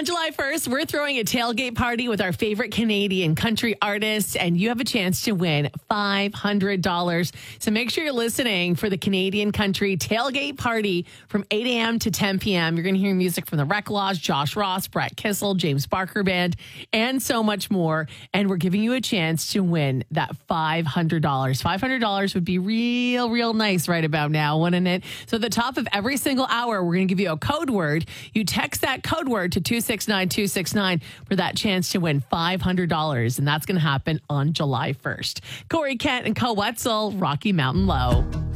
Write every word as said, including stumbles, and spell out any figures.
On July first, we're throwing a tailgate party with our favorite Canadian country artists, and you have a chance to win five hundred dollars. So make sure you're listening for the Canadian Country Tailgate Party from eight a.m. to ten p.m. You're going to hear music from the Rec Lodge, Josh Ross, Brett Kissel, James Barker Band, and so much more. And we're giving you a chance to win that five hundred dollars. five hundred dollars would be real, real nice right about now, wouldn't it? So at the top of every single hour, we're going to give you a code word. You text that code word to two six nine two six nine for that chance to win five hundred dollars. And that's going to happen on July first. Corey Kent and Co Wetzel, Rocky Mountain Low.